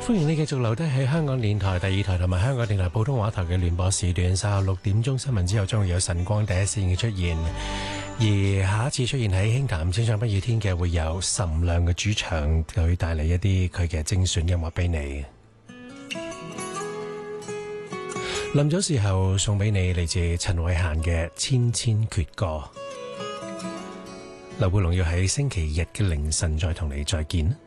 歡迎你繼續留低喺香港電台第二台同埋香港電台普通話台嘅聯播時段，稍後6點鐘新聞之後將會有晨光第一線嘅出現，而下一次出現喺輕談清唱不雨天嘅會有岑亮嘅主場，佢帶嚟一啲佢嘅精選音樂俾你。臨咗時候送俾你嚟自陳慧嫻嘅《千千闕歌》。劉貝龍要喺星期日嘅凌晨再同你再見。